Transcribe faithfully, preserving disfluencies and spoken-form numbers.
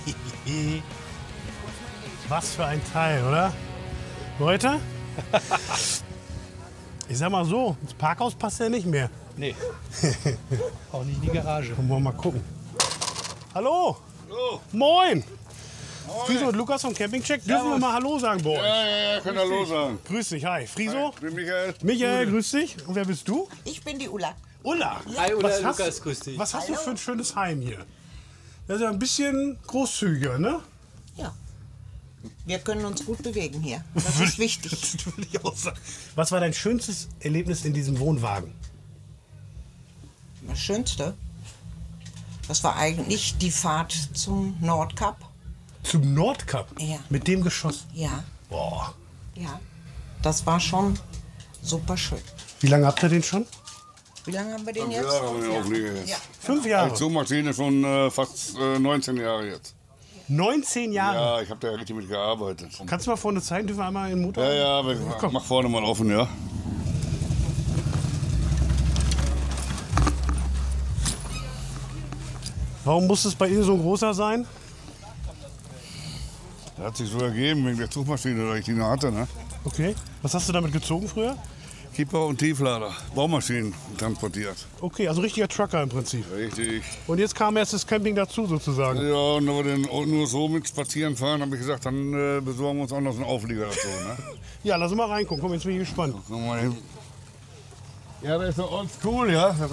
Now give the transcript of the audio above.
Was für ein Teil, oder? Leute? Ich sag mal so, ins Parkhaus passt ja nicht mehr. Nee. Auch nicht in die Garage. Wollen wir mal gucken. Hallo! Hallo. Moin! Friso und Lukas vom Campingcheck. Dürfen wir mal Hallo sagen bei euch? Ja, ja, ja, könnt Hallo sagen. Grüß dich, hi. Friso? Ich bin Michael. Michael, grüß dich. Und wer bist du? Ich bin die Ulla. Ulla. Hi Ulla, Was hast- Lukas, grüß dich. Was hast du für ein schönes Heim hier? Das ist ja ein bisschen großzügiger, ne? Ja. Wir können uns gut bewegen hier. Das ist wichtig. Das würde ich auch sagen. Was war dein schönstes Erlebnis in diesem Wohnwagen? Das Schönste, das war eigentlich die Fahrt zum Nordkap. Zum Nordkap? Ja. Mit dem Geschoss? Ja, Boah. ja. Das war schon super schön. Wie lange habt ihr den schon? Wie lange haben wir den Ja, jetzt? haben wir Auflieger jetzt. Ja. Fünf Jahre. Die Zugmaschine schon äh, fast äh, neunzehn Jahre jetzt. neunzehn Jahre. Ja, ich habe da richtig mit gearbeitet. Kannst du mal vorne zeigen? Dürfen wir einmal in den Motor? Ja, ja, aber Komm. mach vorne mal offen, ja. Warum muss es bei Ihnen so ein großer sein? Das hat sich so ergeben wegen der Zugmaschine, weil ich die noch hatte. Ne? Okay. Was hast du damit gezogen früher? Kipper und Tieflader, Baumaschinen transportiert. Okay, also richtiger Trucker im Prinzip. Richtig. Und jetzt kam erst das Camping dazu sozusagen. Ja, und wenn wir den nur so mit spazieren fahren, habe ich gesagt, dann äh, besorgen wir uns auch noch so einen Auflieger dazu. Ne? Ja, lass uns mal reingucken. Komm, jetzt bin ich gespannt. Guck mal hin. Ja, das ist so oldschool, ja.